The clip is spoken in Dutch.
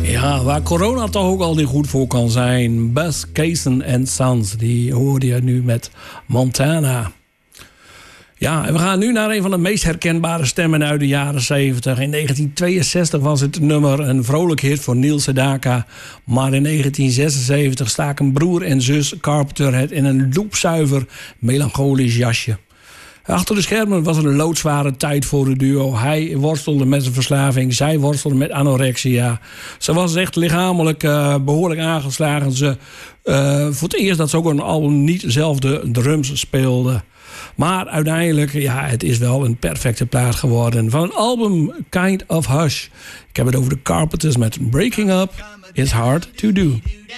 Ja, waar corona toch ook al niet goed voor kan zijn. Bas Cason and Sons, die hoorde je nu met Montana. Ja, en we gaan nu naar een van de meest herkenbare stemmen uit de jaren 70. In 1962 was het nummer een vrolijk hit voor Neil Sedaka. Maar in 1976 staken broer en zus Carpenter het in een loepzuiver melancholisch jasje. Achter de schermen was het een loodzware tijd voor het duo. Hij worstelde met zijn verslaving. Zij worstelde met anorexia. Ze was echt lichamelijk behoorlijk aangeslagen. Voor het eerst dat ze ook een album niet zelf de drums speelde. Maar uiteindelijk, ja, het is wel een perfecte plaat geworden. Van een album Kind of Hush. Ik heb het over de Carpenters met Breaking Up is Hard to Do.